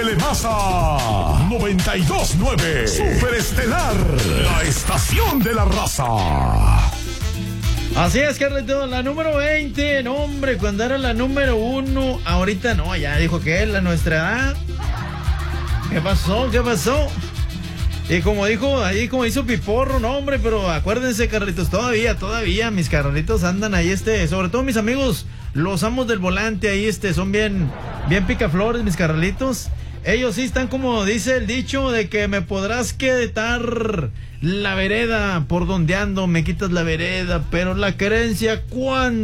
Televasa 92.9 Superestelar, la estación de la raza. Así es, Carlito, la número 20, no, hombre, cuando era la número 1, ahorita no, ya dijo que es la nuestra edad. ¿Qué pasó? Y como dijo, ahí como hizo Piporro, no, hombre, pero acuérdense, Carlitos, todavía mis Carlitos andan ahí, sobre todo mis amigos, los amos del volante, ahí, son bien picaflores, mis Carlitos. Ellos sí están como dice el dicho de que me podrás quitar la vereda por donde ando, me quitas la vereda, pero la querencia, ¿cuándo?